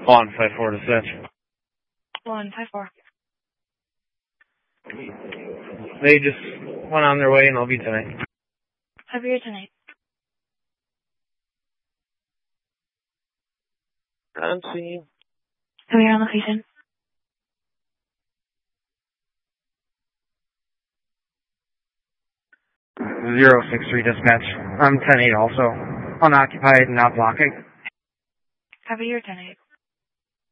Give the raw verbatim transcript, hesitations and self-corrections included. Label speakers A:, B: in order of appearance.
A: One five four to Stitch.
B: One five four.
A: They just went on their way and I'll be tonight.
B: Have your tonight.
A: I'm seeing.
B: Have your on location.
A: Zero six three dispatch. I'm ten eight also. Unoccupied, not blocking.
B: Have your tonight.